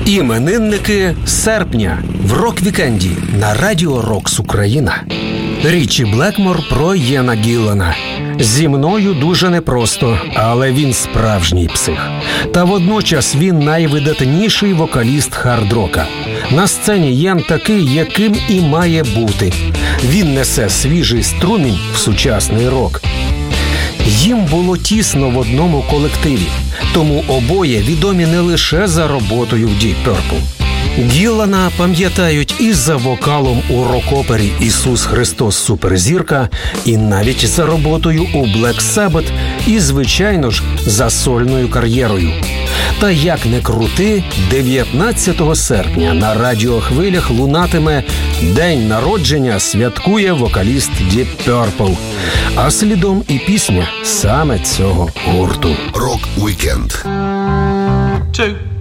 Іменинники серпня в рок-вікенді на Радіо Рокс Україна. Річі Блекмор про Єна Гіллана. Зі мною дуже непросто, але він справжній псих. Та водночас він найвидатніший вокаліст хард-рока. На сцені Єн такий, яким і має бути. Він несе свіжий струмінь в сучасний рок. Їм було тісно в одному колективі, тому обоє відомі не лише за роботою в Deep Purple. Гіллана пам'ятають і за вокалом у рок-опері «Ісус Христос Суперзірка», і навіть за роботою у Black Sabbath, і, звичайно ж, за сольною кар'єрою. Та як не крути, 19 серпня на радіохвилях лунатиме день народження святкує вокаліст Deep Purple. А слідом і пісня саме цього гурту. Рок-вікенд. 2